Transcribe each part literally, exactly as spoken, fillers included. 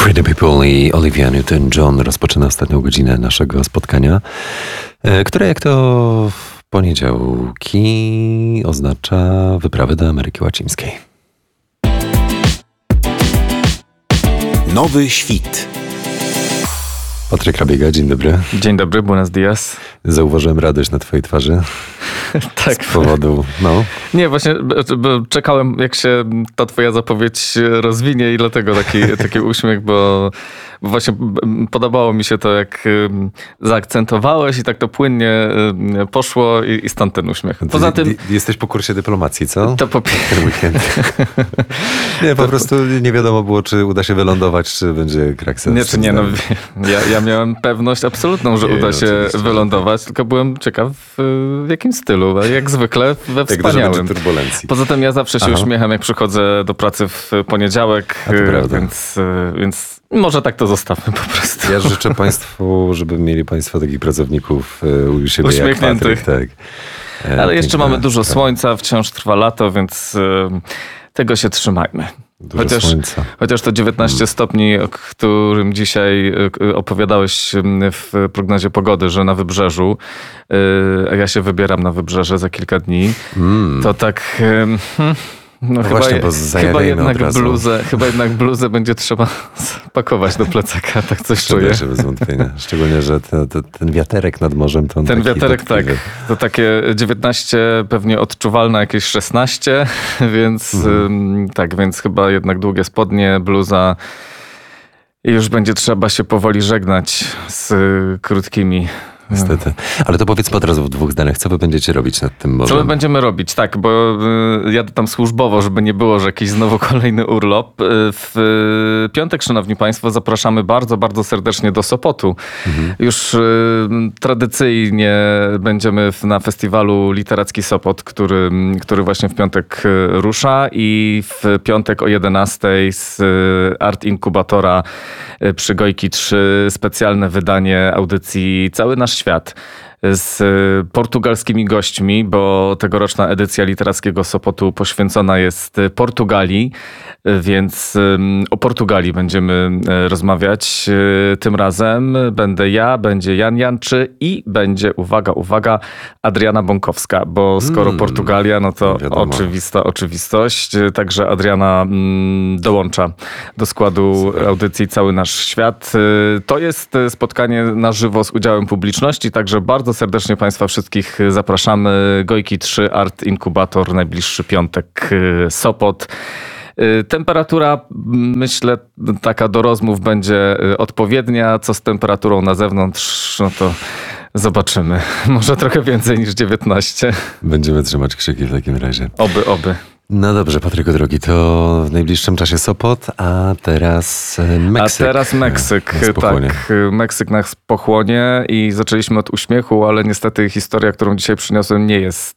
Free the People i Olivia Newton-John rozpoczyna ostatnią godzinę naszego spotkania, które jak to w poniedziałki oznacza wyprawy do Ameryki Łacińskiej. Nowy świt. Patryk Rabiega, dzień dobry. Dzień dobry, buenos dias. Zauważyłem radość na twojej twarzy. Tak. Z powodu, no. Nie, właśnie czekałem, jak się ta twoja zapowiedź rozwinie i dlatego taki, taki uśmiech, bo, bo właśnie podobało mi się to, jak zaakcentowałeś i tak to płynnie poszło i, i stąd ten uśmiech. Poza tym... Jesteś po kursie dyplomacji, co? To po... Ten weekend. Nie, po prostu nie wiadomo było, czy uda się wylądować, czy będzie kraksem. Nie, czy nie, no ja, ja miałem pewność absolutną, że nie, uda się oczywiście, wylądować, tak. Tylko byłem ciekaw w jakim stylu, jak zwykle we wspaniałym. Jak turbulencji. Poza tym ja zawsze się Aha. uśmiecham, jak przychodzę do pracy w poniedziałek, więc, więc może tak to zostawmy po prostu. Ja życzę Państwu, żeby mieli Państwo takich pracowników u siebie uśmiechniętych. Jak Patryk, tak. Ale jeszcze mamy dużo słońca, wciąż trwa lato, więc tego się trzymajmy. Chociaż, chociaż to dziewiętnaście stopni, o którym dzisiaj opowiadałeś w prognozie pogody, że na wybrzeżu, a ja się wybieram na wybrzeże za kilka dni, mm. to tak... No, no chyba, właśnie, bo chyba jednak bluzę, chyba jednak bluzę będzie trzeba pakować do plecaka, tak coś czuję. Bez wątpienia. Szczególnie, że ten, ten wiaterek nad morzem to on Ten taki wiaterek dotkliwy. Tak, to takie dziewiętnaście pewnie odczuwalne jakieś szesnaście, więc mhm. tak, więc chyba jednak długie spodnie, bluza i już będzie trzeba się powoli żegnać z krótkimi. Niestety. Ale to powiedzmy od razu w dwóch zdaniach, co wy będziecie robić nad tym morzem? Co my będziemy robić, tak, bo y, jadę tam służbowo, żeby nie było, że jakiś znowu kolejny urlop. Y, w y, piątek, szanowni państwo, zapraszamy bardzo, bardzo serdecznie do Sopotu. Mhm. Już y, tradycyjnie będziemy w, na festiwalu Literacki Sopot, który, który właśnie w piątek y, rusza i w piątek o jedenastej z y, Art Inkubatora y, przy Gojki trzy specjalne wydanie audycji Cały Nasz Świat z portugalskimi gośćmi, bo tegoroczna edycja Literackiego Sopotu poświęcona jest Portugalii, więc o Portugalii będziemy rozmawiać tym razem. Będę ja, będzie Jan Janczy i będzie, uwaga, uwaga, Adriana Bąkowska, bo skoro hmm, Portugalia, no to no oczywista oczywistość. Także Adriana dołącza do składu Super. Audycji Cały Nasz Świat. To jest spotkanie na żywo z udziałem publiczności, także bardzo serdecznie Państwa wszystkich zapraszamy. Gojki trzy, Art Inkubator, najbliższy piątek, Sopot. Temperatura, myślę, taka do rozmów będzie odpowiednia. Co z temperaturą na zewnątrz, no to zobaczymy. Może trochę więcej niż dziewiętnaście. Będziemy trzymać kciuki w takim razie. Oby, oby. No dobrze, Patryku drogi, to w najbliższym czasie Sopot, a teraz Meksyk. A teraz Meksyk, tak. Meksyk nas pochłonie i zaczęliśmy od uśmiechu, ale niestety historia, którą dzisiaj przyniosłem, nie jest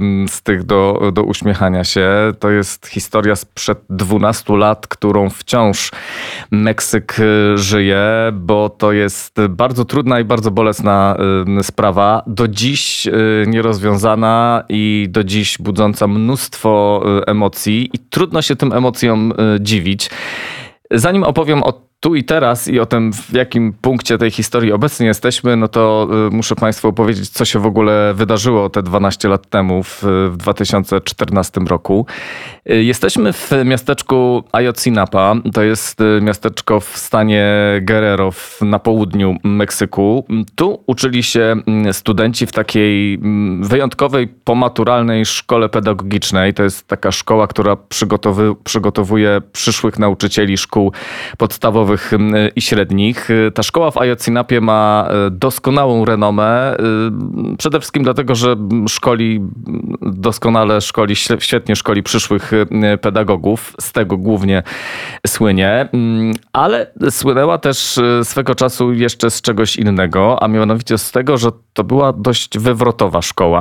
z tych do, do uśmiechania się. To jest historia sprzed dwunastu lat, którą wciąż Meksyk żyje, bo to jest bardzo trudna i bardzo bolesna sprawa. Do dziś nierozwiązana i do dziś budząca mnóstwo emocji i trudno się tym emocjom dziwić. Zanim opowiem o tu i teraz i o tym, w jakim punkcie tej historii obecnie jesteśmy, no to muszę Państwu opowiedzieć, co się w ogóle wydarzyło te dwanaście lat temu, w, w dwa tysiące czternastym roku. Jesteśmy w miasteczku Ayotzinapa. To jest miasteczko w stanie Guerrero na południu Meksyku. Tu uczyli się studenci w takiej wyjątkowej, pomaturalnej szkole pedagogicznej. To jest taka szkoła, która przygotowy, przygotowuje przyszłych nauczycieli szkół podstawowych i średnich. Ta szkoła w Ayotzinapie ma doskonałą renomę. Przede wszystkim dlatego, że szkoli doskonale, szkoli, świetnie szkoli przyszłych pedagogów. Z tego głównie słynie. Ale słynęła też swego czasu jeszcze z czegoś innego, a mianowicie z tego, że to była dość wywrotowa szkoła.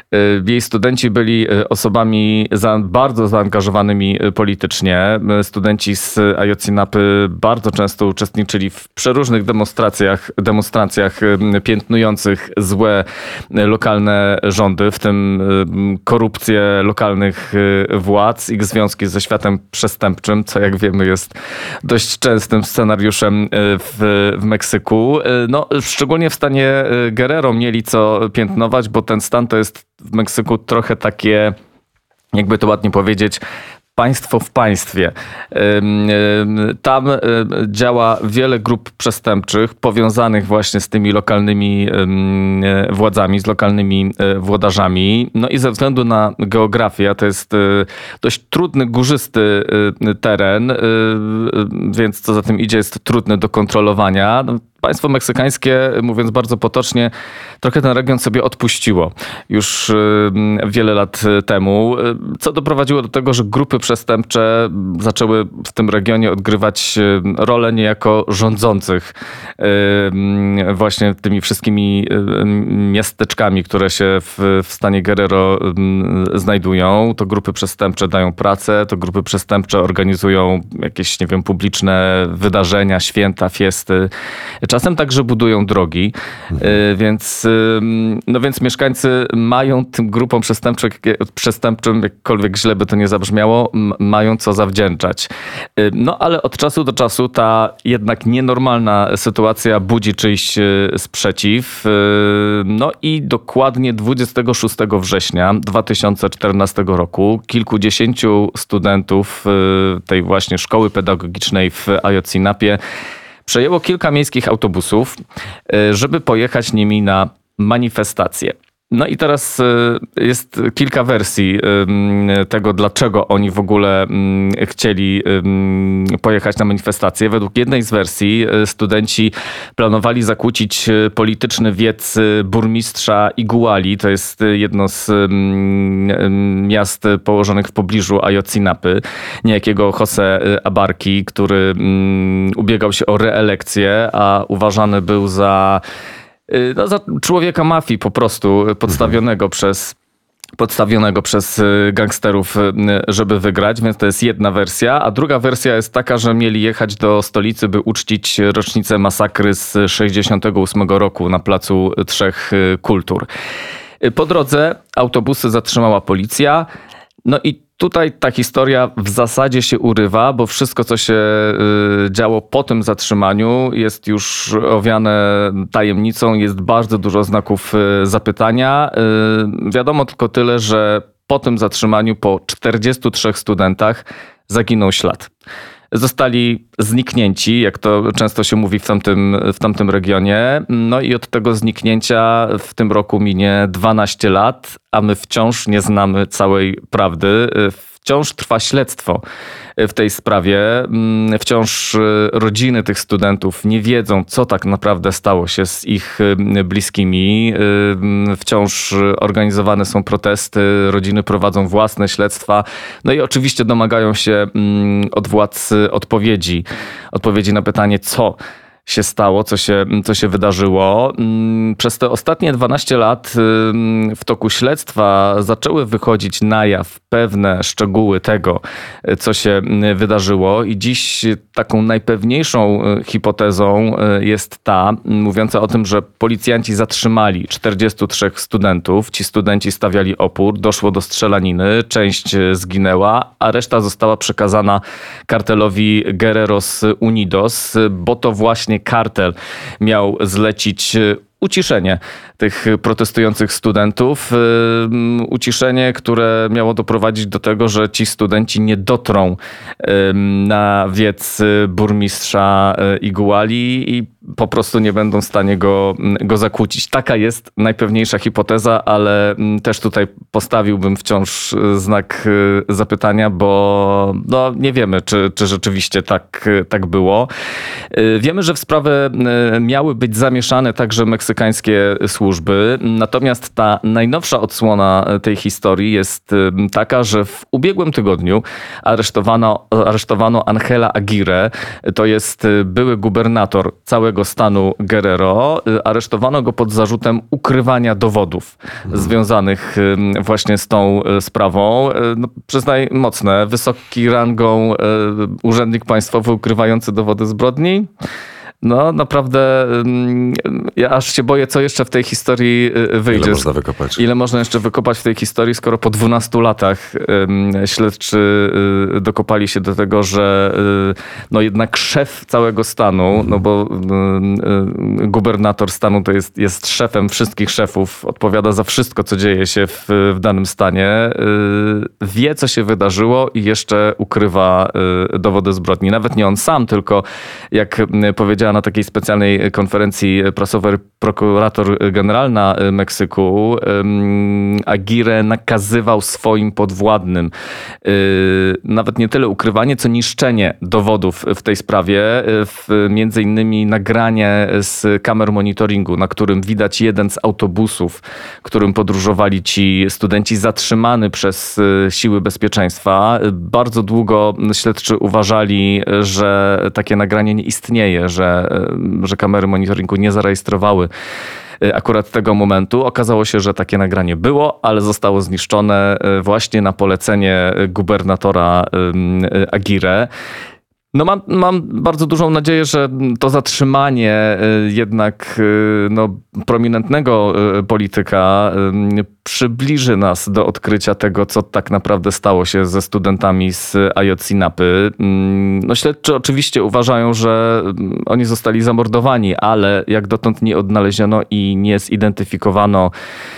Jej studenci byli osobami za, bardzo zaangażowanymi politycznie. Studenci z Ayotzinapy bardzo bardzo często uczestniczyli w przeróżnych demonstracjach, demonstracjach piętnujących złe lokalne rządy, w tym korupcję lokalnych władz, ich związki ze światem przestępczym, co jak wiemy jest dość częstym scenariuszem w, w Meksyku. No, szczególnie w stanie Guerrero mieli co piętnować, bo ten stan to jest w Meksyku trochę takie, jakby to ładnie powiedzieć, państwo w państwie. Tam działa wiele grup przestępczych powiązanych właśnie z tymi lokalnymi władzami, z lokalnymi włodarzami. No i ze względu na geografię, to jest dość trudny, górzysty teren, więc co za tym idzie, jest trudny do kontrolowania. Państwo meksykańskie, mówiąc bardzo potocznie, trochę ten region sobie odpuściło już wiele lat temu, co doprowadziło do tego, że grupy przestępcze zaczęły w tym regionie odgrywać rolę niejako rządzących właśnie tymi wszystkimi miasteczkami, które się w, w stanie Guerrero znajdują. To grupy przestępcze dają pracę, to grupy przestępcze organizują jakieś, nie wiem, publiczne wydarzenia, święta, fiesty. Czasem także budują drogi, mhm. więc, no więc mieszkańcy mają tym grupom przestępczym, przestępczym, jakkolwiek źle by to nie zabrzmiało, mają co zawdzięczać. No ale od czasu do czasu ta jednak nienormalna sytuacja budzi czyjś sprzeciw. No i dokładnie dwudziestego szóstego września dwa tysiące czternastego roku kilkudziesięciu studentów tej właśnie szkoły pedagogicznej w Ayotzinapie przejęło kilka miejskich autobusów, żeby pojechać nimi na manifestację. No i teraz jest kilka wersji tego, dlaczego oni w ogóle chcieli pojechać na manifestację. Według jednej z wersji studenci planowali zakłócić polityczny wiec burmistrza Iguali. To jest jedno z miast położonych w pobliżu Ayotzinapy, niejakiego José Abarki, który ubiegał się o reelekcję, a uważany był za No, za człowieka mafii po prostu, podstawionego mhm. przez podstawionego przez gangsterów, żeby wygrać, więc to jest jedna wersja. A druga wersja jest taka, że mieli jechać do stolicy, by uczcić rocznicę masakry z sześćdziesiątego ósmego roku na Placu Trzech Kultur. Po drodze autobusy zatrzymała policja. No i tutaj ta historia w zasadzie się urywa, bo wszystko, co się działo po tym zatrzymaniu, jest już owiane tajemnicą, jest bardzo dużo znaków zapytania. Wiadomo tylko tyle, że po tym zatrzymaniu, po czterdziestu trzech studentach, zaginął ślad. Zostali zniknięci, jak to często się mówi w tamtym, w tamtym regionie. No i od tego zniknięcia w tym roku minie dwanaście lat, a my wciąż nie znamy całej prawdy. Wciąż trwa śledztwo w tej sprawie. Wciąż rodziny tych studentów nie wiedzą, co tak naprawdę stało się z ich bliskimi. Wciąż organizowane są protesty, rodziny prowadzą własne śledztwa. No i oczywiście domagają się od władz odpowiedzi. Odpowiedzi na pytanie, co się stało, co się, co się wydarzyło. Przez te ostatnie dwanaście lat w toku śledztwa zaczęły wychodzić na jaw pewne szczegóły tego, co się wydarzyło i dziś taką najpewniejszą hipotezą jest ta, mówiąca o tym, że policjanci zatrzymali czterdziestu trzech studentów. Ci studenci stawiali opór, doszło do strzelaniny, część zginęła, a reszta została przekazana kartelowi Guerreros Unidos, bo to właśnie kartel miał zlecić uciszenie tych protestujących studentów. Uciszenie, które miało doprowadzić do tego, że ci studenci nie dotrą na wiec burmistrza Iguali i po prostu nie będą w stanie go, go zakłócić. Taka jest najpewniejsza hipoteza, ale też tutaj postawiłbym wciąż znak zapytania, bo no, nie wiemy, czy, czy rzeczywiście tak, tak było. Wiemy, że w sprawę miały być zamieszane także meksykańskie służby, natomiast ta najnowsza odsłona tej historii jest taka, że w ubiegłym tygodniu aresztowano, aresztowano Angela Aguirre, to jest były gubernator całego stanu Guerrero. Aresztowano go pod zarzutem ukrywania dowodów mhm. związanych właśnie z tą sprawą. No, przyznaj, mocne, wysoki rangą urzędnik państwowy ukrywający dowody zbrodni. No naprawdę, ja aż się boję, co jeszcze w tej historii wyjdzie. Ile można wykopać? Ile można jeszcze wykopać w tej historii, skoro po dwunastu latach śledczy dokopali się do tego, że no jednak szef całego stanu, no bo gubernator stanu to jest, jest szefem wszystkich szefów, odpowiada za wszystko, co dzieje się w, w danym stanie, wie, co się wydarzyło i jeszcze ukrywa dowody zbrodni. Nawet nie on sam, tylko jak powiedziała na takiej specjalnej konferencji prasowej prokurator generalna Meksyku, Aguirre nakazywał swoim podwładnym nawet nie tyle ukrywanie, co niszczenie dowodów w tej sprawie. W, między innymi nagranie z kamer monitoringu, na którym widać jeden z autobusów, którym podróżowali ci studenci, zatrzymany przez siły bezpieczeństwa. Bardzo długo śledczy uważali, że takie nagranie nie istnieje, że, że kamery monitoringu nie zarejestrowały akurat tego momentu. Okazało się, że takie nagranie było, ale zostało zniszczone właśnie na polecenie gubernatora Aguirre. No mam, mam bardzo dużą nadzieję, że to zatrzymanie jednak no, prominentnego polityka przybliży nas do odkrycia tego, co tak naprawdę stało się ze studentami z Ayotzinapy. No, śledczy oczywiście uważają, że oni zostali zamordowani, ale jak dotąd nie odnaleziono i nie zidentyfikowano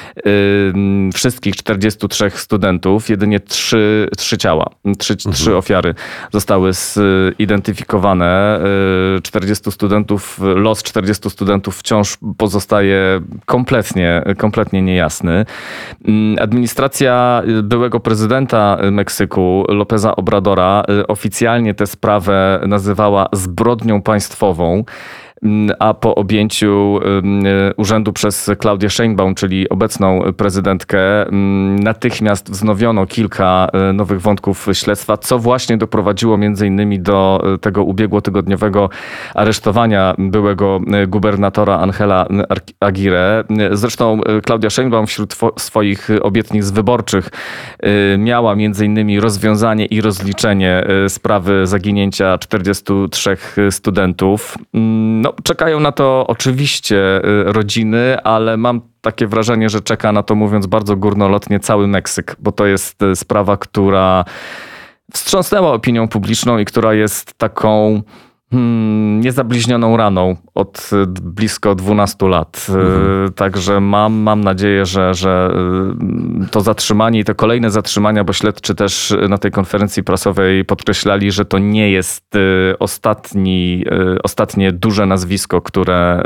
wszystkich czterdziestu trzech studentów, jedynie trzy, trzy ciała, trzy, mhm. trzy ofiary zostały zidentyfikowane. czterdziestu studentów, los czterdziestu studentów wciąż pozostaje kompletnie, kompletnie niejasny. Administracja byłego prezydenta Meksyku, Lópeza Obradora, oficjalnie tę sprawę nazywała zbrodnią państwową. A po objęciu urzędu przez Claudię Sheinbaum, czyli obecną prezydentkę, natychmiast wznowiono kilka nowych wątków śledztwa, co właśnie doprowadziło między innymi do tego ubiegłotygodniowego aresztowania byłego gubernatora Angela Aguirre. Zresztą Claudia Sheinbaum wśród swoich obietnic wyborczych miała między innymi rozwiązanie i rozliczenie sprawy zaginięcia czterdziestu trzech studentów. No, czekają na to oczywiście rodziny, ale mam takie wrażenie, że czeka na to, mówiąc bardzo górnolotnie, cały Meksyk, bo to jest sprawa, która wstrząsnęła opinią publiczną i która jest taką Hmm, niezabliźnioną raną od blisko dwunastu lat. Mhm. Także mam, mam nadzieję, że, że to zatrzymanie i te kolejne zatrzymania, bo śledczy też na tej konferencji prasowej podkreślali, że to nie jest ostatni, ostatnie duże nazwisko, które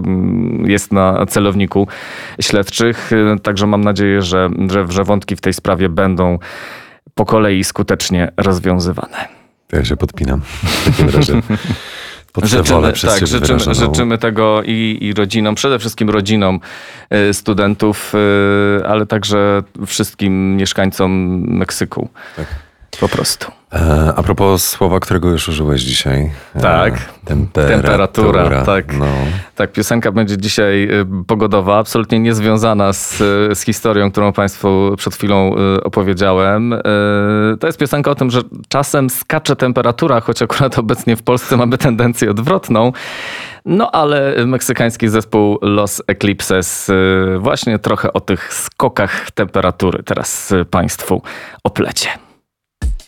jest na celowniku śledczych. Także mam nadzieję, że, że, że wątki w tej sprawie będą po kolei skutecznie rozwiązywane. Ja się podpinam. W takim razie życzymy, tak, życzymy, życzymy tego i, i rodzinom, przede wszystkim rodzinom studentów, ale także wszystkim mieszkańcom Meksyku. Tak. Po prostu. E, a propos słowa, którego już użyłeś dzisiaj. Tak. E, temperatura. Temperatura, tak. No. Tak, piosenka będzie dzisiaj pogodowa, absolutnie niezwiązana z, z historią, którą Państwu przed chwilą opowiedziałem. E, to jest piosenka o tym, że czasem skacze temperatura, choć akurat obecnie w Polsce mamy tendencję odwrotną. No ale meksykański zespół Los Eclipses właśnie trochę o tych skokach temperatury teraz Państwu oplecie.